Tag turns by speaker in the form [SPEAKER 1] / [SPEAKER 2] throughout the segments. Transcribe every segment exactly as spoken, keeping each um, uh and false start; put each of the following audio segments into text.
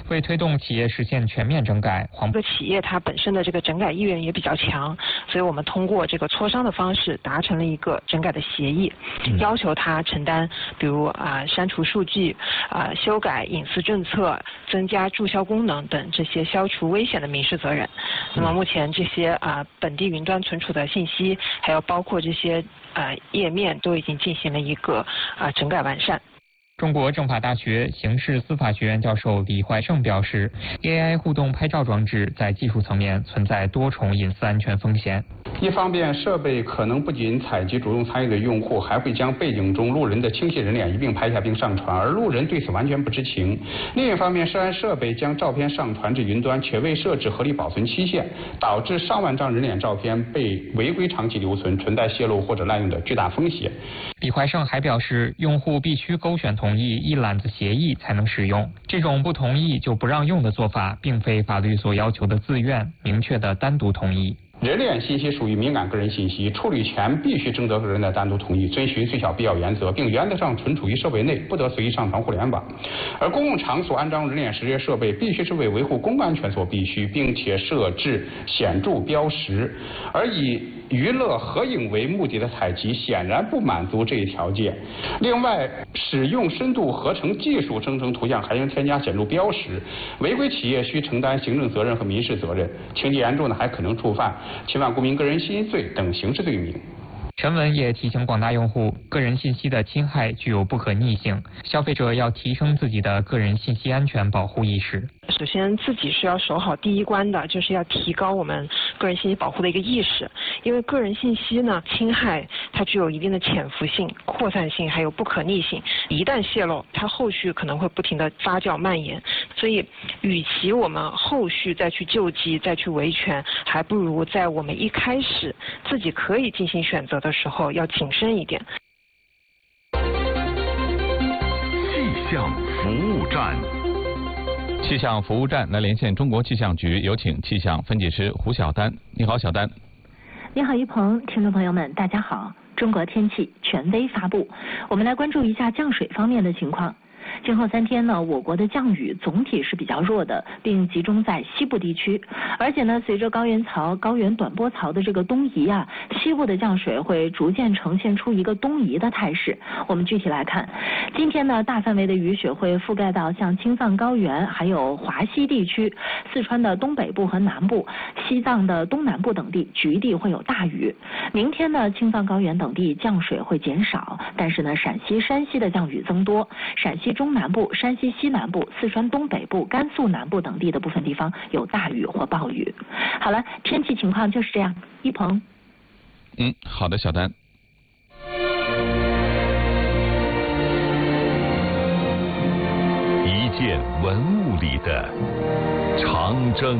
[SPEAKER 1] 为推动企业实现全面整改，黄
[SPEAKER 2] 这个企业它本身的这个整改意愿也比较强，所以我们通过这个磋商的方式达成了一个整改的协议，嗯、要求他承担，比如啊删除数据、啊修改隐私政策、增加注销功能等这些消除危险的民事责任。那么目前这些啊本地云端存储的信息，还有包括这些啊页面都已经进行了一个啊整改完善。
[SPEAKER 1] 中国政法大学刑事司法学院教授李怀胜表示 ，A I 互动拍照装置在技术层面存在多重隐私安全风险。
[SPEAKER 3] 一方面，设备可能不仅采集主动参与的用户，还会将背景中路人的清晰人脸一并拍下并上传，而路人对此完全不知情。另一方面，涉案设备将照片上传至云端，却未设置合理保存期限，导致上万张人脸照片被违规长期留存，存在泄露或者滥用的巨大风险。
[SPEAKER 1] 李怀胜还表示，用户必须勾选同意一揽子协议才能使用，这种不同意就不让用的做法，并非法律所要求的自愿、明确的单独同意。
[SPEAKER 3] 人脸信息属于敏感个人信息，处理前必须征得个人的单独同意，遵循最小必要原则，并原则上存储于设备内，不得随意上传互联网。而公共场所安装人脸识别设备，必须是为维护公共安全所必须，并且设置显著标识。而以娱乐合影为目的的采集显然不满足这一条件。另外，使用深度合成技术生成图像还应添加显著标识，违规企业需承担行政责任和民事责任，情节严重的还可能触犯侵犯公民个人信息罪等刑事罪名。
[SPEAKER 1] 陈文也提醒广大用户，个人信息的侵害具有不可逆性，消费者要提升自己的个人信息安全保护意识。
[SPEAKER 2] 首先，自己是要守好第一关的，就是要提高我们个人信息保护的一个意识。因为个人信息呢，侵害它具有一定的潜伏性、扩散性，还有不可逆性。一旦泄露，它后续可能会不停的发酵蔓延。所以，与其我们后续再去救济、再去维权，还不如在我们一开始自己可以进行选择的时候要谨慎一点。
[SPEAKER 4] 气象服务站。
[SPEAKER 5] 气象服务站来连线中国气象局，有请气象分解师胡晓丹。你好，小丹。
[SPEAKER 6] 你好，一鹏，听众朋友们，大家好。中国天气权威发布，我们来关注一下降水方面的情况。今后三天呢，我国的降雨总体是比较弱的，并集中在西部地区。而且呢，随着高原槽、高原短波槽的这个东移啊，西部的降水会逐渐呈现出一个东移的态势。我们具体来看，今天呢，大范围的雨雪会覆盖到像青藏高原、还有华西地区、四川的东北部和南部、西藏的东南部等地，局地会有大雨。明天呢，青藏高原等地降水会减少，但是呢，陕西、山西的降雨增多，陕西中南部、山西西南部、四川东北部、甘肃南部等地的部分地方有大雨或暴雨。好了，天气情况就是这样。一鹏。
[SPEAKER 5] 嗯，好的，小丹。
[SPEAKER 4] 一件文物里的长征。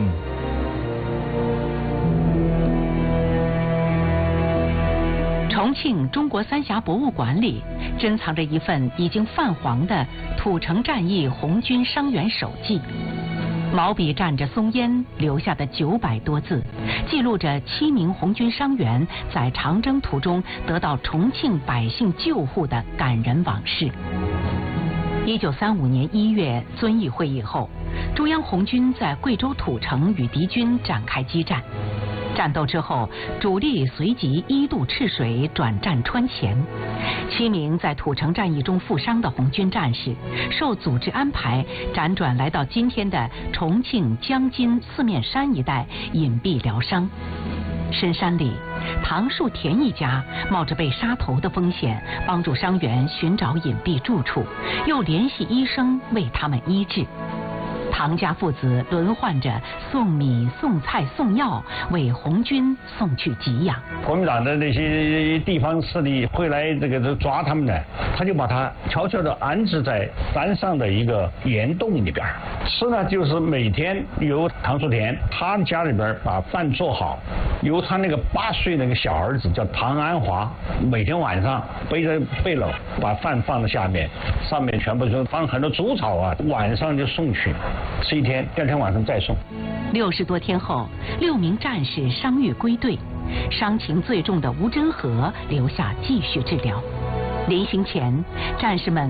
[SPEAKER 7] 重庆中国三峡博物馆里珍藏着一份已经泛黄的土城战役红军伤员手记，毛笔蘸着松烟留下的九百多字，记录着七名红军伤员在长征途中得到重庆百姓救护的感人往事。一九三五年一月遵义会议后，中央红军在贵州土城与敌军展开激战。战斗之后，主力随即一渡赤水转战川黔。七名在土城战役中负伤的红军战士，受组织安排辗转来到今天的重庆江津四面山一带隐蔽疗伤。深山里，唐树田一家冒着被杀头的风险，帮助伤员寻找隐蔽住处，又联系医生为他们医治。唐家父子轮换着送米、送菜、送药，为红军送去给养。
[SPEAKER 8] 国民党的那些地方势力会来这个抓他们呢，他就把他悄悄地安置在山上的一个岩洞里边。吃呢，就是每天由唐树田他家里边把饭做好，由他那个八岁那个小儿子叫唐安华，每天晚上背着背篓把饭放在下面，上面全部就放很多猪草啊，晚上就送去。吃一天，第二天晚上再送。
[SPEAKER 7] 六十多天后，六名战士伤愈归队，伤情最重的吴真和留下继续治疗。临行前，战士们